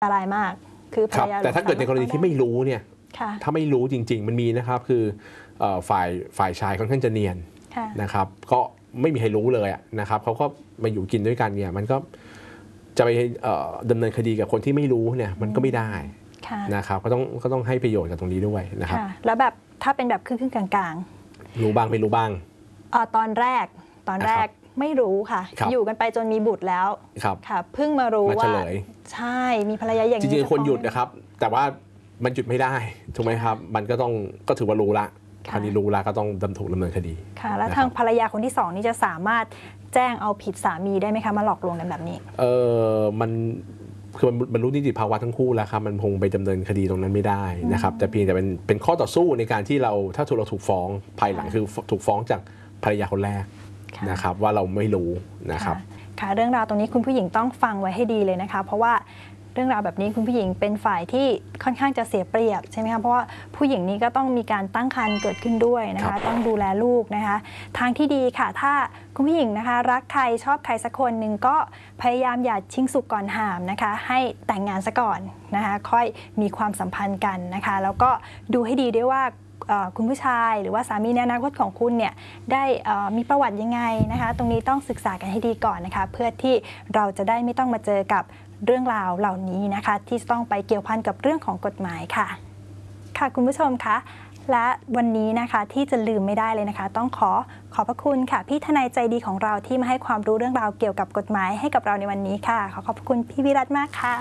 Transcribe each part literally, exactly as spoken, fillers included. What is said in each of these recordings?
อันตรายมากคือภรรยาแต่ถ้าเกิดในกรณีที่ไม่รู้เนี่ยถ้าไม่รู้จริงๆมันมีนะครับคือฝ่ายฝ่ายชายค่อนข้างจะเนียนนะครับก็ไม่มีใครรู้เลยนะครับเขาก็มาอยู่กินด้วยกันเนี่ยมันก็จะไปดำเนินคดีกับคนที่ไม่รู้เนี่ยมันก็ไม่ได้นะครับก็ต้องก็ต้องให้ประโยชน์กับตรงนี้ด้วยนะครับแล้วแบบถ้าเป็นแบบครึ่งๆกลางๆรู้บ้างไม่รู้บ้างตอนแรกตอนแรกไม่รู้ค่ะอยู่กันไปจนมีบุตรแล้วค่ะเพิ่งมารู้ว่าใช่มีภรรยาอย่างนี้จริงๆคนหยุดนะครับแต่ว่ามันหยุดไม่ได้ถูกไหมครับมันก็ต้องก็ถือว่ารู้ละคดีรู้ละก็ต้องดำถูกดำเนินคดีค่ะแล้วทางภรรยาคนที่สองนี่จะสามารถแจ้งเอาผิดสามีได้ไหมคะมาหลอกลวงกันแบบนี้เออมันคือมันบรรลุนิติภาวะทั้งคู่แล้วครับมันคงไปดำเนินคดีตรงนั้นไม่ได้นะครับแต่เพียงแต่เป็นเป็นข้อต่อสู้ในการที่เราถ้าเราถูกฟ้องภายหลังคือถูกฟ้องจากภรรยาคนแรกนะครับว่าเราไม่รู้นะครับค่ะเรื่องราวตรงนี้คุณผู้หญิงต้องฟังไว้ให้ดีเลยนะคะเพราะว่าเรื่องราวแบบนี้คุณผู้หญิงเป็นฝ่ายที่ค่อนข้างจะเสียเปรียบใช่ไหมคะเพราะว่าผู้หญิงนี้ก็ต้องมีการตั้งครรภ์เกิดขึ้นด้วยนะคะต้องดูแลลูกนะคะทางที่ดีค่ะถ้าคุณผู้หญิงนะคะรักใครชอบใครสักคนหนึ่งก็พยายามอย่าชิงสุกก่อนหามนะคะให้แต่งงานซะก่อนนะคะค่อยมีความสัมพันธ์กันนะคะแล้วก็ดูให้ดีด้วยว่าคุณผู้ชายหรือว่าสามีในอนาคตของคุณเนี่ยได้มีประวัติยังไงนะคะตรงนี้ต้องศึกษากันให้ดีก่อนนะคะเพื่อที่เราจะได้ไม่ต้องมาเจอกับเรื่องราวเหล่านี้นะคะที่ต้องไปเกี่ยวพันกับเรื่องของกฎหมายค่ะค่ะคุณผู้ชมคะและวันนี้นะคะที่จะลืมไม่ได้เลยนะคะต้องขอขอบพระคุณค่ะพี่ทนายใจดีของเราที่มาให้ความรู้เรื่องราวเกี่ยวกับกฎหมายให้กับเราในวันนี้ค่ะขอขอบคุณพี่วิรัตมากค่ะ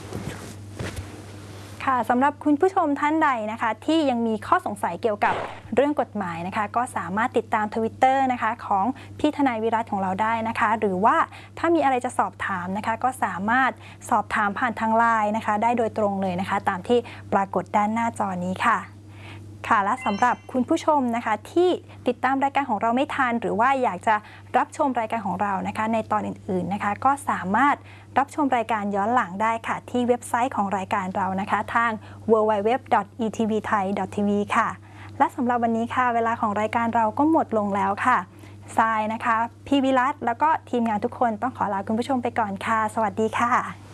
ค่ะสำหรับคุณผู้ชมท่านใดนะคะที่ยังมีข้อสงสัยเกี่ยวกับเรื่องกฎหมายนะคะก็สามารถติดตาม ทวิตเตอร์ นะคะของพี่ทนายวิรัตของเราได้นะคะหรือว่าถ้ามีอะไรจะสอบถามนะคะก็สามารถสอบถามผ่านทางไลน์นะคะได้โดยตรงเลยนะคะตามที่ปรากฏด้านหน้าจอนี้ค่ะค่ะและสำหรับคุณผู้ชมนะคะที่ติดตามรายการของเราไม่ทันหรือว่าอยากจะรับชมรายการของเรานะคะในตอนอื่นๆนะคะก็สามารถรับชมรายการย้อนหลังได้ค่ะที่เว็บไซต์ของรายการเรานะคะทาง ดับเบิลยู ดับเบิลยู ดับเบิลยู ดอท อี ที วี ไทย ดอท ที วี ค่ะและสำหรับวันนี้ค่ะเวลาของรายการเราก็หมดลงแล้วค่ะทรายนะคะพี่วิรัตแล้วก็ทีมงานทุกคนต้องขอลาคุณผู้ชมไปก่อนค่ะสวัสดีค่ะ